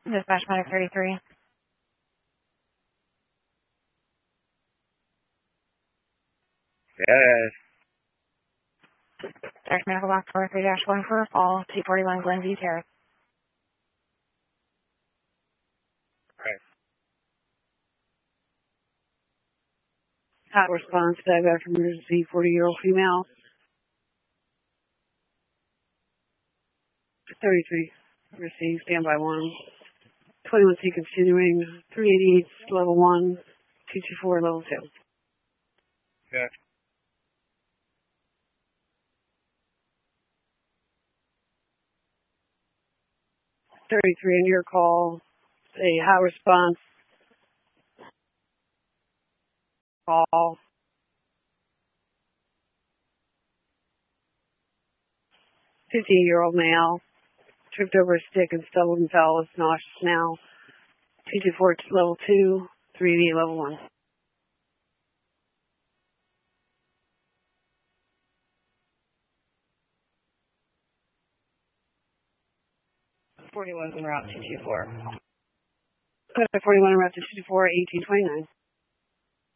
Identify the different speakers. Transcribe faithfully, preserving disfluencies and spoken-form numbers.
Speaker 1: Dispatch Medic thirty-three.
Speaker 2: Yes.
Speaker 1: Direct Medical Box four three dash one for a fall, T forty-one Glenview Terrace.
Speaker 2: Right.
Speaker 3: Hot response, dive after emergency, forty-year-old female. thirty-three, received, standby one. twenty-one C continuing, three eighty-eight, level one, two two four, level two.
Speaker 2: Yeah.
Speaker 3: thirty-three, on your call, a hot response, call. fifteen-year-old male, tripped over a stick and stumbled and fell, is nauseous now. two two four, level two, three eighty-eight, level one.
Speaker 4: forty-one's en route to two two four.
Speaker 3: forty-one en route to two two four, eighteen twenty-nine.